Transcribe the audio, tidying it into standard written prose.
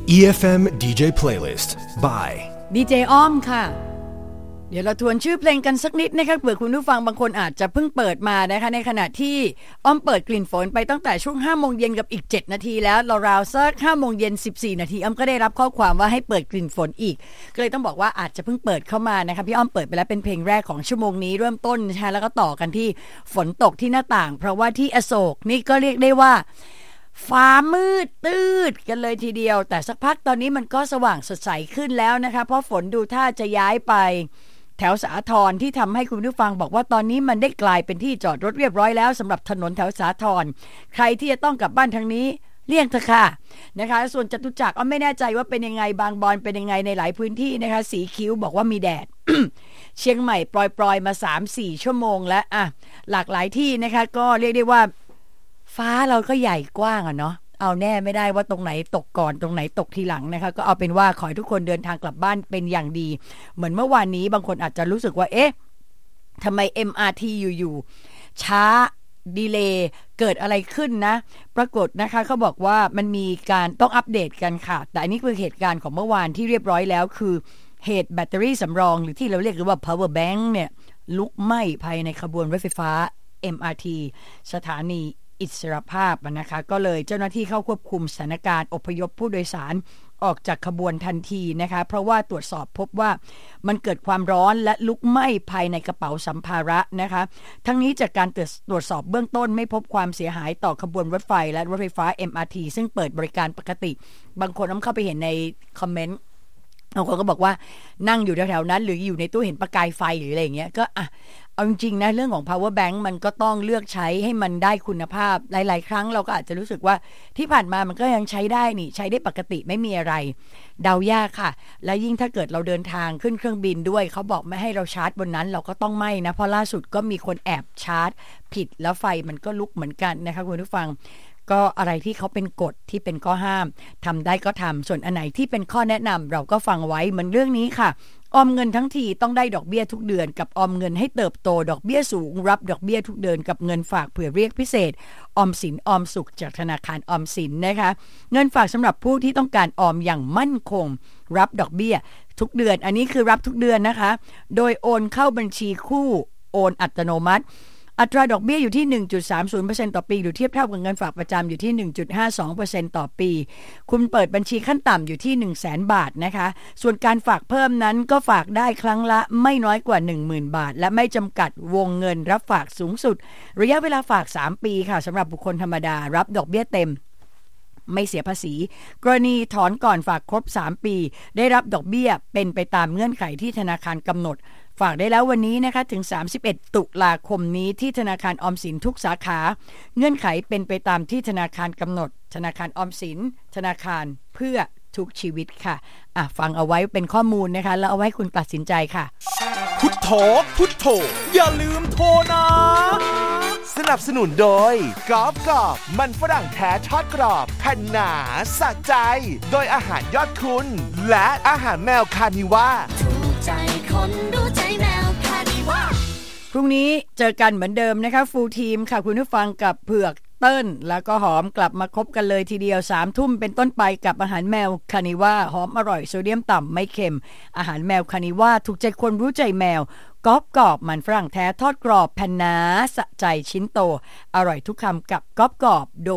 EFM DJ Playlist by ดีเจอ้อมค่ะเดี๋ยวเราทวนชื่อเพลงกันสักนิดนะคะเผื่อคุณผู้ฟังบางคนอาจจะเพิ่งเปิดมานะคะในขณะที่อ้อมเปิดกลิ่นฝนไปตั้งแต่ช่วง 5 โมงเย็นกับอีก7นาทีแล้วราวๆสัก 5 โมงเย็น14นาทีอ้อมก็ได้รับข้อความว่าให้เปิดกลิ่นฝนอีกก็เลยต้องบอกว่าอาจจะเพิ่งเปิดเข้ามานะคะพี่อ้อมเปิดไปแล้วเป็นเพลงแรกของชั่วโมงนี้เริ่มต้นนะคะแล้วก็ต่อกันที่ฝนตกที่หน้าต่างเพราะว่าที่อโศกนี่ก็เรียกได้ว่าฟ้ามืดตืดกันเลยทีเดียวแต่สักพักตอนนี้มันก็สว่างสดใสขึ้นแล้วนะคะเพราะฝนดูท่าจะย้ายไปแถวสาทรที่ทำให้คุณผู้ฟังบอกว่าตอนนี้มันได้กลายเป็นที่จอดรถเรียบร้อยแล้วสำหรับถนนแถวสาทรใครที่จะต้องกลับบ้านทางนี้เลี่ยงเถอะค่ะนะคะส่วนจตุจักรไม่แน่ใจว่าเป็นยังไงบางบอนเป็นยังไงในหลายพื้นที่นะคะสีคิ้วบอกว่ามีแดด เชียงใหม่ปล่อยๆมา 3-4 ชั่วโมงแล้วอ่ะหลากหลายที่นะคะก็เรียกได้ว่าฟ้าเราก็ใหญ่กว้างอ่ะเนาะเอาแน่ไม่ได้ว่าตรงไหนตกก่อนตรงไหนตกทีหลังนะคะก็เอาเป็นว่าขอให้ทุกคนเดินทางกลับบ้านเป็นอย่างดีเหมือนเมื่อวานนี้บางคนอาจจะรู้สึกว่าเอ๊ะทำไม MRT อยู่ๆช้าดีเลย์เกิดอะไรขึ้นนะปรากฏนะคะเขาบอกว่ามันมีการต้องอัปเดตกันค่ะแต่อันนี้คือเหตุการณ์ของเมื่อวานที่เรียบร้อยแล้วคือเหตุแบตเตอรี่สำรองหรือที่เราเรียกว่า power bank เนี่ยลุกไหม้ภายในขบวนรถไฟฟ้า MRT สถานีอิสรภาพนะคะก็เลยเจ้าหน้าที่เข้าควบคุมสถานการณ์อพยพผู้โดยสารออกจากขบวนทันทีนะคะเพราะว่าตรวจสอบพบว่ามันเกิดความร้อนและลุกไหม้ภายในกระเป๋าสัมภาระนะคะทั้งนี้จากการตรวจสอบเบื้องต้นไม่พบความเสียหายต่อขบวนรถไฟและรถไฟฟ้า MRT ซึ่งเปิดบริการปกติบางคนเข้าไปเห็นในคอมเมนต์บางคนก็บอกว่านั่งอยู่แถวๆนั้นหรืออยู่ในตู้เห็นประกายไฟหรืออะไรอย่างเงี้ยก็เอาจริงๆนะเรื่องของ power bank มันก็ต้องเลือกใช้ให้มันได้คุณภาพหลายๆครั้งเราก็อาจจะรู้สึกว่าที่ผ่านมามันก็ยังใช้ได้นี่ใช้ได้ปกติไม่มีอะไรเดายากค่ะและยิ่งถ้าเกิดเราเดินทางขึ้นเครื่องบินด้วยเขาบอกไม่ให้เราชาร์จบนนั้นเราก็ต้องไม่นะเพราะล่าสุดก็มีคนแอบชาร์จผิดแล้วไฟมันก็ลุกเหมือนกันนะคะคุณผู้ฟังก็อะไรที่เขาเป็นกฎที่เป็นข้อห้ามทำได้ก็ทำส่วนอันไหนที่เป็นข้อแนะนำเราก็ฟังไว้เหมือนเรื่องนี้ค่ะออมเงินทั้งทีต้องได้ดอกเบี้ยทุกเดือนกับออมเงินให้เติบโตดอกเบี้ยสูงรับดอกเบี้ยทุกเดือนกับเงินฝากเผื่อเรียกพิเศษออมสินออมสุขจากธนาคารออมสินนะคะเงินฝากสำหรับผู้ที่ต้องการออมอย่างมั่นคงรับดอกเบี้ยทุกเดือนอันนี้คือรับทุกเดือนนะคะโดยโอนเข้าบัญชีคู่โอนอัตโนมัติอัตราดอกเบี้ยอยู่ที่ 1.30% ต่อปีหรือเทียบเท่ากับเงินฝากประจำอยู่ที่ 1.52% ต่อปีคุณเปิดบัญชีขั้นต่ำอยู่ที่ 100,000 บาทนะคะส่วนการฝากเพิ่มนั้นก็ฝากได้ครั้งละไม่น้อยกว่า 10,000 บาทและไม่จำกัดวงเงินรับฝากสูงสุดระยะเวลาฝาก3ปีค่ะสำหรับบุคคลธรรมดารับดอกเบี้ยเต็มไม่เสียภาษีกรณีถอนก่อนฝากครบ3ปีได้รับดอกเบี้ยเป็นไปตามเงื่อนไขที่ธนาคารกำหนดฝากได้แล้ววันนี้นะคะถึง31ตุลาคมนี้ที่ธนาคารออมสินทุกสาขาเงื่อนไขเป็นไปตามที่ธนาคารกำหนดธนาคารออมสินธนาคารเพื่อทุกชีวิตค่ะฟังเอาไว้เป็นข้อมูลนะคะแล้วเอาไว้คุณตัดสินใจค่ะพุทโธพุทโธอย่าลืมโทรนะสนับสนุนโดยกอล์ฟกรอบมันฝรั่งแท้ทอดกรอบแผ่นหนาสะใจโดยอาหารยอดคุณและอาหารแมวคานิว่าใจคนรู้ใจแมวคานิว่าพรุ่งนี้เจอกันเหมือนเดิมนะคะฟูลทีมค่ะคุณผู้ฟังกับเผือกเติ้ลแล้วก็หอมกลับมาคบกันเลยทีเดียว 3 ทุ่มเป็นต้นไปกับอาหารแมวคานิว่าหอมอร่อยโซเดียมต่ำไม่เค็มอาหารแมวคานิว่าถูกใจคนรู้ใจแมวกรอบกรอบมันฝรั่งแท้ทอดกรอบแผ่นหนาสะใจชิ้นโตอร่อยทุกคำกับกรอบกรอบ